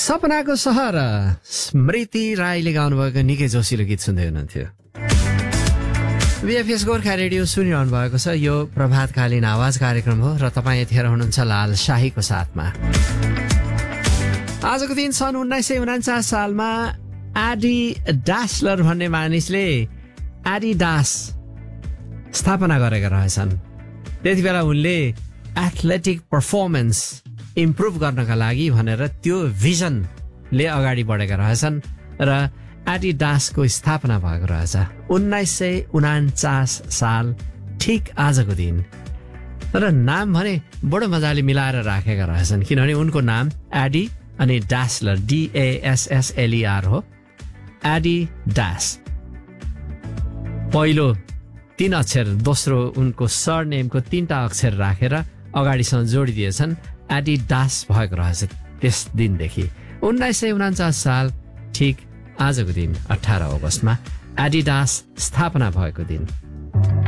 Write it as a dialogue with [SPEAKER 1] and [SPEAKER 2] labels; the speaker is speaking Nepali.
[SPEAKER 1] सपनाको सहर स्मृति राईले गाउनुभएको निकै जोसिलो गीत सुन्दै हुनुहुन्थ्यो। VFS गोर्खा रेडियो सुनिरहनु भएको छ। यो प्रभातकालीन आवाज कार्यक्रम हो र तपाईँ यतिखेर हुनुहुन्छ लाल शाहीको साथमा। आजको दिन सन् 1949 सालमा एडी डासलर भन्ने मानिसले एडिडास स्थापना गरेका रहेछन्। त्यति बेला उनले एथलेटिक पर्फर्मेन्स इम्प्रुभ गर्नका लागि भनेर त्यो भिजनले अगाडि बढेका रहेछन् र एडिडासको स्थापना भएको रहेछ 1949 साल ठिक आजको दिन। तर नाम भने बडो मजाले मिलाएर राखेका रहेछन्, किनभने उनको नाम एडी अनि डासलर DASSLER हो। एडिडास पहिलो 3 अक्षर, दोस्रो उनको सरनेमको 3टा अक्षर राखेर अगाडिसँग जोडिदिएछन्, एडिडास भएको रहेछ त्यस दिनदेखि। 1949 साल ठिक आजको दिन 18 अगस्तमा एडिडास स्थापना भएको दिन।